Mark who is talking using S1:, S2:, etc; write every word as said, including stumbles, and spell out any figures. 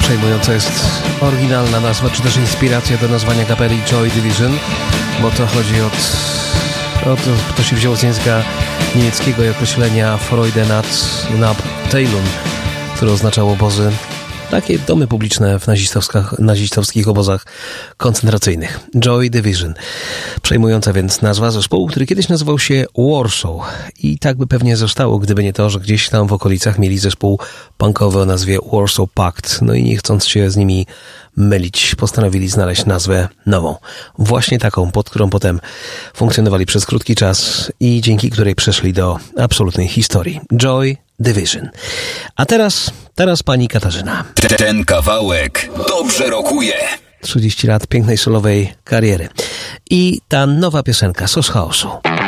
S1: Przejmująca jest oryginalna nazwa, czy też inspiracja do nazwania kapeli Joy Division, bo to chodzi od, od to się wzięło z języka niemieckiego i określenia Freudenat-Abteilung, które oznaczało obozy, takie domy publiczne w nazistowskich, nazistowskich obozach koncentracyjnych. Joy Division. Przejmująca więc nazwa zespołu, który kiedyś nazywał się Warsaw. I tak by pewnie zostało, gdyby nie to, że gdzieś tam w okolicach mieli zespół punkowy o nazwie Warsaw Pact. No i nie chcąc się z nimi mylić, postanowili znaleźć nazwę nową. Właśnie taką, pod którą potem funkcjonowali przez krótki czas i dzięki której przeszli do absolutnej historii. Joy Division. A teraz, teraz pani Katarzyna.
S2: Ten kawałek dobrze rokuje.
S1: trzydzieści lat pięknej solowej kariery. I ta nowa piosenka Sos Chaosu.